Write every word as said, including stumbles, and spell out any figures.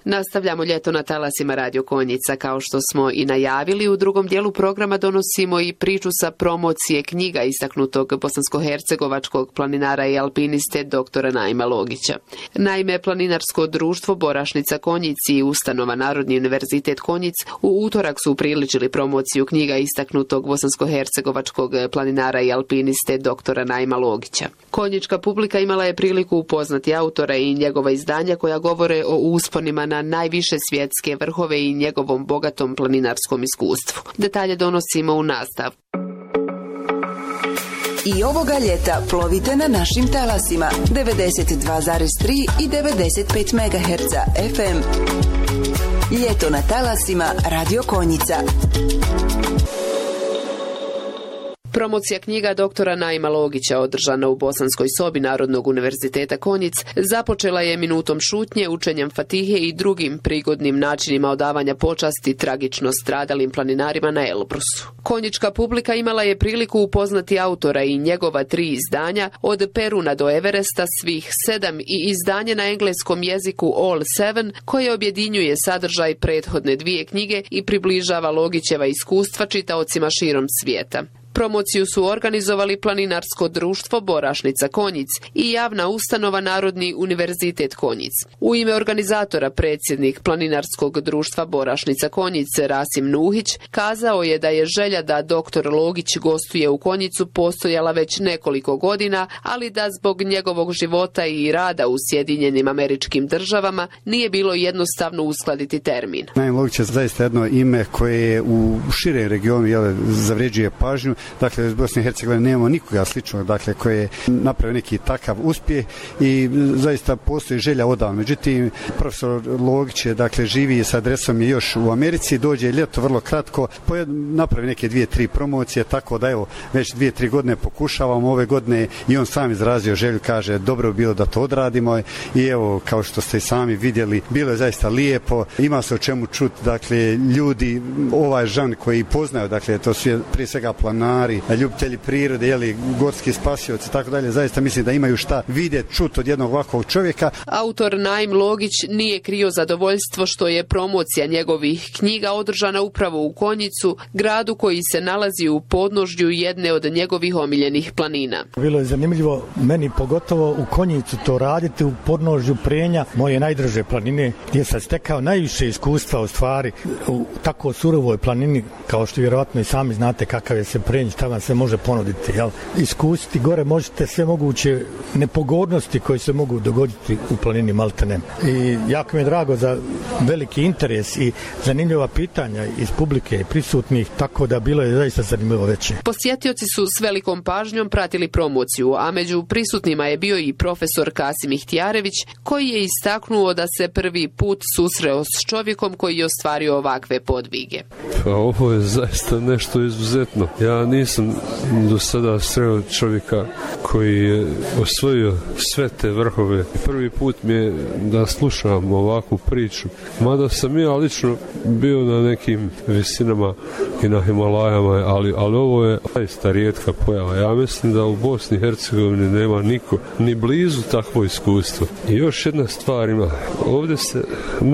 Nastavljamo ljeto na talasima Radio Konjica. Kao što smo i najavili, u drugom dijelu programa donosimo i priču sa promocije knjiga istaknutog bosansko-hercegovačkog planinara i alpiniste doktora Naima Logića. Naime, Planinarsko društvo Borašnica Konjic i ustanova Narodni univerzitet Konjic u utorak su upriličili promociju knjiga istaknutog bosansko-hercegovačkog planinara i alpiniste doktora Naima Logića. Konjička publika imala je priliku upoznati autora i njegova izdanja koja govore o usponima na najviše svjetske vrhove i njegovom bogatom planinarskom iskustvu. Detalje donosimo u nastavku. I ovoga ljeta plovite na našim talasima devedeset dva zarez tri i devedeset pet megaherca F M. Ljeto na talasima Radio Konjica. Promocija knjiga doktora Naima Logića održana u Bosanskoj sobi Narodnog univerziteta Konjic započela je minutom šutnje, učenjem fatihe i drugim prigodnim načinima odavanja počasti tragično stradalim planinarima na Elbrusu. Konjička publika imala je priliku upoznati autora i njegova tri izdanja, od Peruna do Everesta svih sedam i izdanje na engleskom jeziku All Seven, koje objedinjuje sadržaj prethodne dvije knjige i približava Logićeva iskustva čitaocima širom svijeta. Promociju su organizovali Planinarsko društvo Borašnica Konjic i javna ustanova Narodni univerzitet Konjic. U ime organizatora predsjednik Planinarskog društva Borašnica Konjic Rasim Nuhić kazao je da je želja da doktor Logić gostuje u Konjicu postojala već nekoliko godina, ali da zbog njegovog života i rada u Sjedinjenim Američkim Državama nije bilo jednostavno uskladiti termin. Naim Logić je zaista jedno ime koje je u širem regionu jel, zavređuje pažnju. Dakle, iz Bosne i Hercegovine nemamo nikoga sličnog, dakle, koji je napravio neki takav uspjeh i zaista postoji želja odavno. Međutim, profesor Logić je, dakle, živi sa adresom je još u Americi, dođe ljeto vrlo kratko, napravi neke dvije, tri promocije, tako da evo, već dvije, tri godine pokušavamo ove godine i on sam izrazio želju, kaže, dobro bi bilo da to odradimo i evo, kao što ste i sami vidjeli, bilo je zaista lijepo, ima se o čemu čuti, dakle, ljudi, ovaj žan koji poznaju, dakle, to su prije svega planar, ljubitelji prirode, jeli, gorski spasioci, tako dalje, zaista mislim da imaju šta vidjeti, čuti od jednog ovakvog čovjeka. Autor Naim Logić nije krio zadovoljstvo što je promocija njegovih knjiga održana upravo u Konjicu, gradu koji se nalazi u podnožju jedne od njegovih omiljenih planina. Bilo je zanimljivo meni pogotovo u Konjicu to raditi u podnožju Prenja, moje najdraže planine, gdje sam stekao najviše iskustva u stvari u tako surovoj planini, kao što vjerovatno i sami znate kakav je se Prenj, šta vam se može ponuditi, jel? Iskusiti gore možete sve moguće nepogodnosti koje se mogu dogoditi u planini Maltene. I jako mi je drago za veliki interes i zanimljiva pitanja iz publike i prisutnih, tako da bilo je zaista zanimljivo veće. Posjetioci su s velikom pažnjom pratili promociju, a među prisutnima je bio i profesor Kasim Ihtijarević, koji je istaknuo da se prvi put susreo s čovjekom koji je ostvario ovakve podvige. Pa ovo je zaista nešto izuzetno. Ja nisam do sada sreo čovjeka koji je osvojio sve te vrhove. Prvi put mi je da slušam ovakvu priču. Mada sam ja lično bio na nekim visinama i na Himalajama, ali, ali ovo je zaista rijetka pojava. Ja mislim da u Bosni i Hercegovini nema niko ni blizu takvo iskustvo. I još jedna stvar ima. Ovdje se